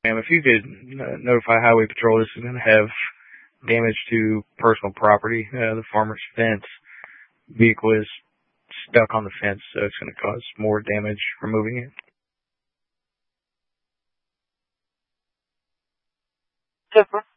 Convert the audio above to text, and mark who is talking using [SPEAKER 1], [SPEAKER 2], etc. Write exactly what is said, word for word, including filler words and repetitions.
[SPEAKER 1] Ma'am, if you could uh, notify Highway Patrol, this is going to have damage to personal property. Uh, the farmer's fence vehicle is stuck on the fence, so it's going to cause more damage removing it.
[SPEAKER 2] Yes, sir.